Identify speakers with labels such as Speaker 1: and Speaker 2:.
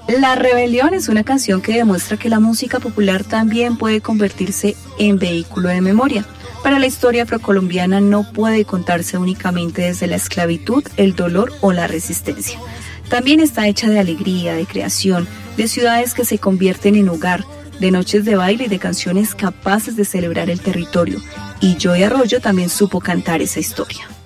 Speaker 1: La Rebelión es una canción que demuestra que la música popular también puede convertirse en vehículo de memoria. Para la historia afrocolombiana no puede contarse únicamente desde la esclavitud, el dolor o la resistencia. También está hecha de alegría, de creación, de ciudades que se convierten en hogar, de noches de baile y de canciones capaces de celebrar el territorio. Y Joey Arroyo también supo cantar esa historia.